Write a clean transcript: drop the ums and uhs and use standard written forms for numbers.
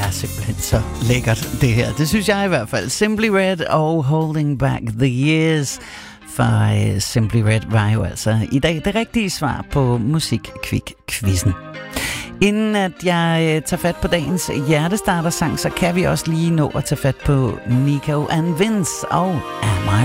er simpelthen så lækkert, det her. Det synes jeg i hvert fald. Simply Red og Holding Back the Years fra Simply Red var jo altså i dag det rigtige svar på Musikkvik-quizzen. Inden at jeg tager fat på dagens hjertestarter-sang, så kan vi også lige nå at tage fat på Nico and Vince og Am I